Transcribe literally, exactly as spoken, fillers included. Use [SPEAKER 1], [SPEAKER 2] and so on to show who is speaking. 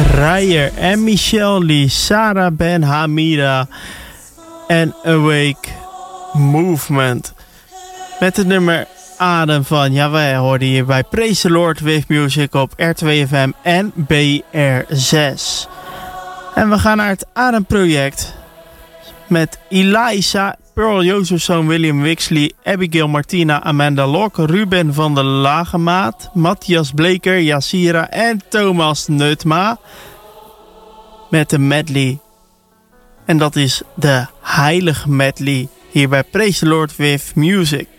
[SPEAKER 1] Rijer en Michelle Lee, Sarah Ben Hamida en Awake Movement. Met het nummer Adem van, ja, wij hoorden hier bij Praise the Lord with Music op R twee F M en B R zes. En we gaan naar het Ademproject met Eliza, Pearl Josephson, William Wixley, Abigail Martina, Amanda Lok, Ruben van der Lagemaat, Matthias Bleker, Yassira en Thomas Nutma met de medley. En dat is de Heilige Medley hier bij Praise the Lord with Music.